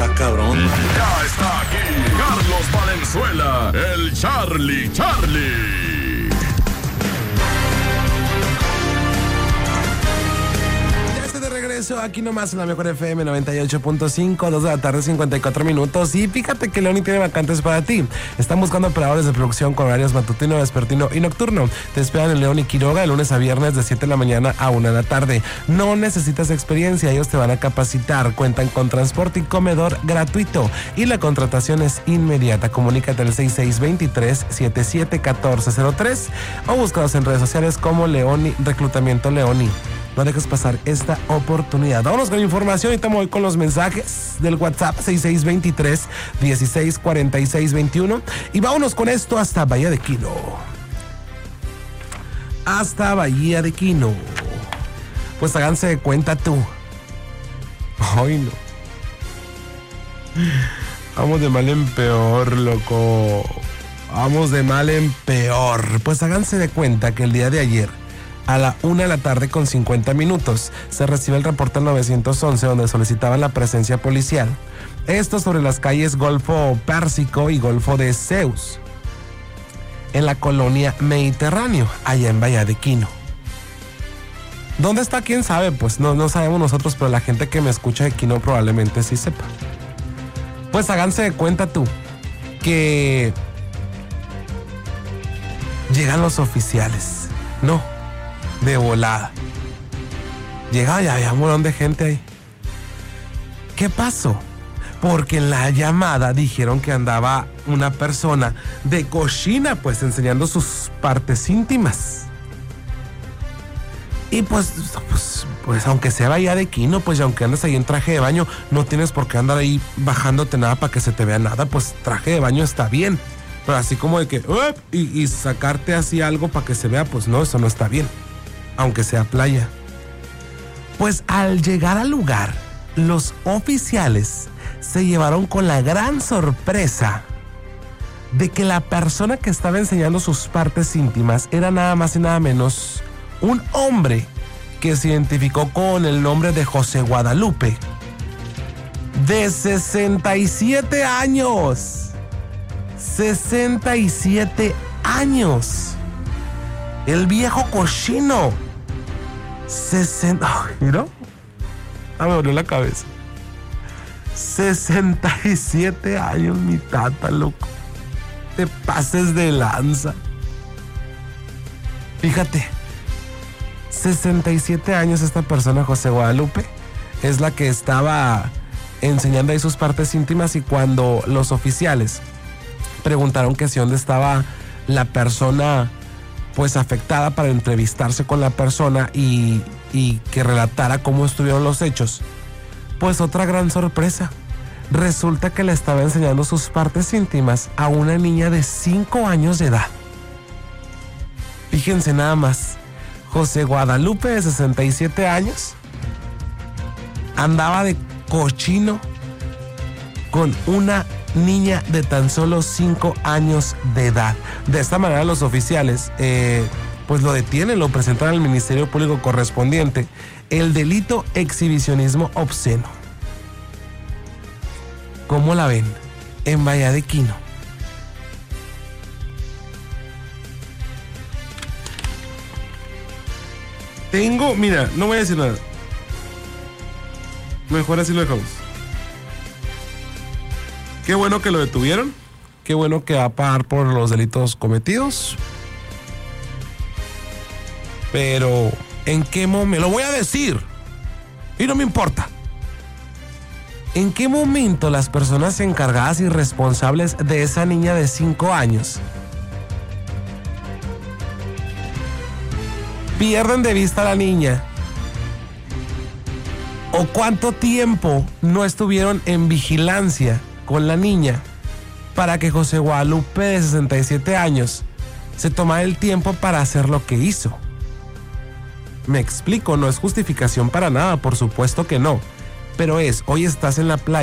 Está cabrón. Ya está aquí Carlos Valenzuela, el Charlie. Regreso aquí nomás en la mejor FM 98.5, 2 de la tarde, 54 minutos. Y fíjate que Leoni tiene vacantes para ti. Están buscando operadores de producción con horarios matutino, vespertino y nocturno. Te esperan en Leoni Quiroga de lunes a viernes de 7 de la mañana a 1 de la tarde. No necesitas experiencia, ellos te van a capacitar. Cuentan con transporte y comedor gratuito. Y la contratación es inmediata. Comunícate al 6623-771403 o búscalos en redes sociales como Leoni Reclutamiento Leoni. No dejes pasar esta oportunidad. Vámonos con información. Ahorita me voy con los mensajes del WhatsApp 6623-164621. Y vámonos con esto hasta Bahía de Quino. Hasta Bahía de Quino. Pues háganse de cuenta tú. Ay, no. Vamos de mal en peor, loco. Vamos de mal en peor. Pues háganse de cuenta que el día de ayer, a la 1 de la tarde con 50 minutos, se recibe el reporte al 911 donde solicitaban la presencia policial. Esto sobre las calles Golfo Pérsico y Golfo de Zeus, en la colonia Mediterráneo, allá en Bahía de Quino. ¿Dónde está? ¿Quién sabe? Pues no sabemos nosotros, pero la gente que me escucha de Quino probablemente sí sepa. Pues háganse de cuenta tú que llegan los oficiales. No, de volada. Llega, ya había un montón de gente ahí. ¿Qué pasó? Porque en la llamada dijeron que andaba una persona de cochina, pues enseñando sus partes íntimas. Y pues aunque sea Bahía de Quino, pues aunque andes ahí en traje de baño, no tienes por qué andar ahí bajándote nada para que se te vea nada. Pues traje de baño está bien, pero así como de que y sacarte así algo para que se vea, pues no, eso no está bien, aunque sea playa. Pues al llegar al lugar, los oficiales se llevaron con la gran sorpresa de que la persona que estaba enseñando sus partes íntimas era nada más y nada menos un hombre que se identificó con el nombre de José Guadalupe, de 67 años. 67 años. El viejo cochino. Mira. Me dolió la cabeza. 67 años, mi tata, loco. Te pases de lanza. Fíjate. 67 años esta persona, José Guadalupe, es la que estaba enseñando ahí sus partes íntimas, y cuando los oficiales preguntaron que si dónde estaba la persona pues afectada para entrevistarse con la persona y que relatara cómo estuvieron los hechos, pues otra gran sorpresa. Resulta que le estaba enseñando sus partes íntimas a una niña de 5 años de edad. Fíjense nada más. José Guadalupe, de 67 años, andaba de cochino con una niña de tan solo 5 años de edad. De esta manera los oficiales pues lo detienen, lo presentan al Ministerio Público correspondiente, el delito exhibicionismo obsceno. ¿Cómo la ven? En Bahía de Quino. Mira, no voy a decir nada. Mejor así lo dejamos. Qué bueno que lo detuvieron. Qué bueno que va a pagar por los delitos cometidos. Pero, ¿en qué momento? Lo voy a decir. Y no me importa. ¿En qué momento las personas encargadas y responsables de esa niña de 5 años pierden de vista a la niña? ¿O cuánto tiempo no estuvieron en vigilancia con la niña para que José Guadalupe, de 67 años, se tomara el tiempo para hacer lo que hizo? Me explico, no es justificación para nada, por supuesto que no, pero hoy estás en la playa